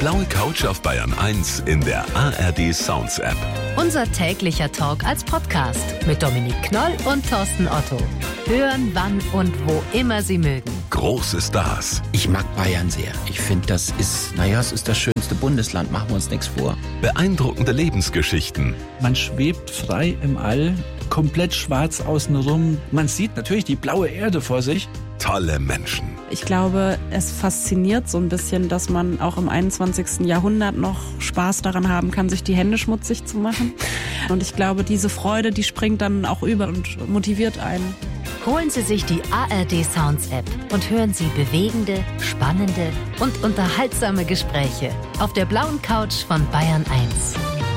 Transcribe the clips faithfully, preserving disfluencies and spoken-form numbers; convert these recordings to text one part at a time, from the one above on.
blaue Couch auf Bayern eins in der A R D Sounds App. Unser täglicher Talk als Podcast mit Dominik Knoll und Thorsten Otto. Hören, wann und wo immer Sie mögen. Große Stars. Ich mag Bayern sehr. Ich finde, das ist, naja, es ist das schönste Bundesland, machen wir uns nichts vor. Beeindruckende Lebensgeschichten. Man schwebt frei im All, komplett schwarz außenrum. Man sieht natürlich die blaue Erde vor sich. Tolle Menschen. Ich glaube, es fasziniert so ein bisschen, dass man auch im einundzwanzigsten Jahrhundert noch Spaß daran haben kann, sich die Hände schmutzig zu machen. Und ich glaube, diese Freude, die springt dann auch über und motiviert einen. Holen Sie sich die A R D Sounds App und hören Sie bewegende, spannende und unterhaltsame Gespräche auf der blauen Couch von Bayern eins.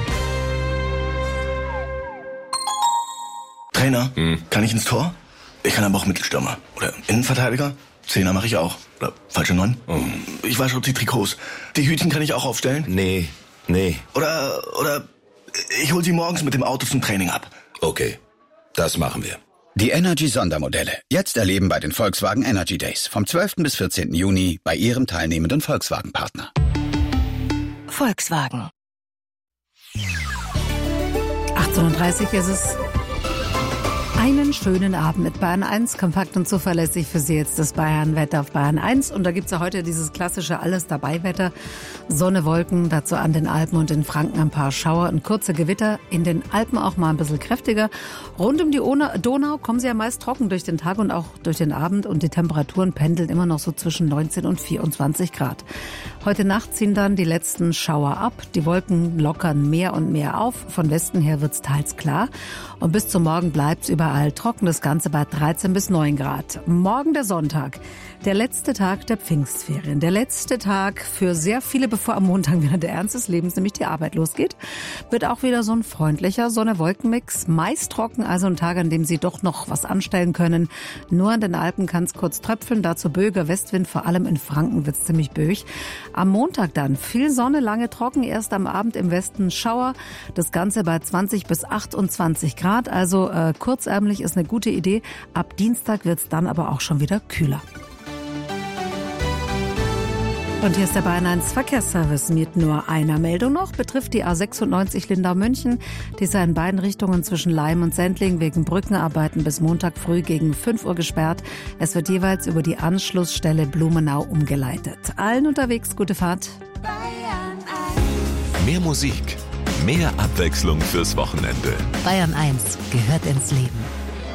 Trainer, Hm. kann ich ins Tor? Ich kann aber auch Mittelstürmer. Oder Innenverteidiger? Zehner mache ich auch. Oder falsche Neun? Hm. Ich wasche die Trikots. Die Hütchen kann ich auch aufstellen? Nee, nee. Oder, oder ich hol sie morgens mit dem Auto zum Training ab. Okay, das machen wir. Die Energy-Sondermodelle. Jetzt erleben bei den Volkswagen Energy Days. Vom zwölften bis vierzehnten Juni bei Ihrem teilnehmenden Volkswagen-Partner. Volkswagen. achtzehn Uhr dreißig ist es. Einen schönen Abend mit Bayern eins, kompakt und zuverlässig für Sie jetzt das Bayern-Wetter auf Bayern eins. Und da gibt's ja heute dieses klassische Alles-Dabei-Wetter. Sonne, Wolken, dazu an den Alpen und in Franken ein paar Schauer und kurze Gewitter. In den Alpen auch mal ein bisschen kräftiger. Rund um die Donau kommen sie ja meist trocken durch den Tag und auch durch den Abend. Und die Temperaturen pendeln immer noch so zwischen neunzehn und vierundzwanzig Grad. Heute Nacht ziehen dann die letzten Schauer ab. Die Wolken lockern mehr und mehr auf. Von Westen her wird's teils klar. Und bis zum Morgen bleibt's überall trocken. Das Ganze bei dreizehn bis neun Grad. Morgen der Sonntag. Der letzte Tag der Pfingstferien. Der letzte Tag für sehr viele, bevor am Montag wieder der Ernst des Lebens, nämlich die Arbeit losgeht. Wird auch wieder so ein freundlicher Sonne-Wolken-Mix. Meist trocken, also ein Tag, an dem Sie doch noch was anstellen können. Nur an den Alpen kann es kurz tröpfeln. Dazu böiger Westwind, vor allem in Franken wird es ziemlich böig. Am Montag dann viel Sonne, lange trocken. Erst am Abend im Westen Schauer. Das Ganze bei zwanzig bis achtundzwanzig Grad. Also äh, kurzärmlich ist eine gute Idee. Ab Dienstag wird es dann aber auch schon wieder kühler. Und hier ist der Bayern eins Verkehrsservice mit nur einer Meldung noch. Betrifft die A sechsundneunzig Lindau-München. Die sei in beiden Richtungen zwischen Laim und Sendling wegen Brückenarbeiten bis Montag früh gegen fünf Uhr gesperrt. Es wird jeweils über die Anschlussstelle Blumenau umgeleitet. Allen unterwegs gute Fahrt. Bayern eins. Mehr Musik, mehr Abwechslung fürs Wochenende. Bayern eins gehört ins Leben.